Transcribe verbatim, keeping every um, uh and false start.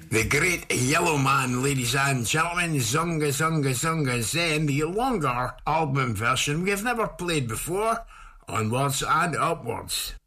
The Great Yellow Man, ladies and gentlemen, Zunga Zunga Zunga Zen, the longer album version we have never played before, Onwards and Upwards.